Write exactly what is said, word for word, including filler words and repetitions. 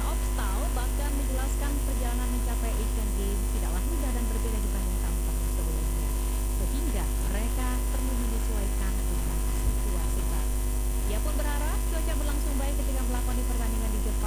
Opstal bahkan menjelaskan perjalanan mencapai Asian Games tidaklah mudah dan berbeda